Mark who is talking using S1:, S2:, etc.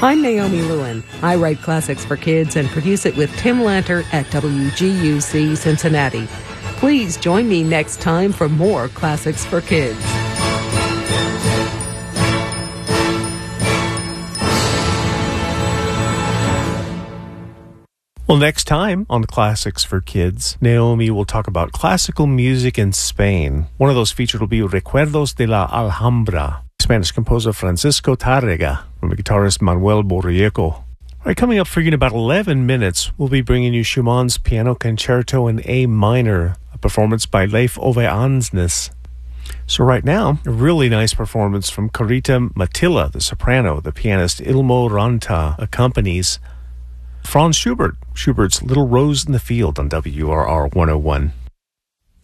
S1: I'm Naomi Lewin. I write classics for kids and produce it with Tim Lanter at WGUC Cincinnati. Please join me next time for more Classics for Kids.
S2: Well, next time on Classics for Kids, Naomi will talk about classical music in Spain. One of those featured will be Recuerdos de la Alhambra, Spanish composer Francisco Tárrega, from the guitarist Manuel Borrieco. All right, coming up for you in about 11 minutes, we'll be bringing you Schumann's Piano Concerto in A minor, a performance by Leif Ove Ansnes. So right now, a really nice performance from Carita Matilla, the soprano. The pianist Ilmo Ranta accompanies Franz Schubert, Schubert's Little Rose in the Field on WRR 101.